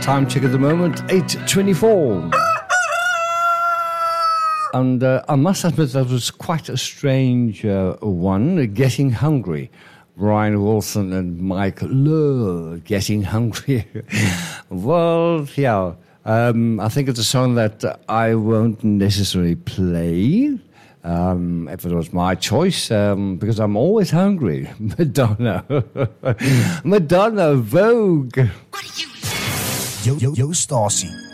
time check at the moment, 8:24. And I must admit that was quite a strange one, Getting Hungry. Brian Wilson and Mike Lowe, Getting Hungry. Well, yeah, I think it's a song that I won't necessarily play if it was my choice, because I'm always hungry. Madonna. Madonna, Vogue. Yo, Stacy.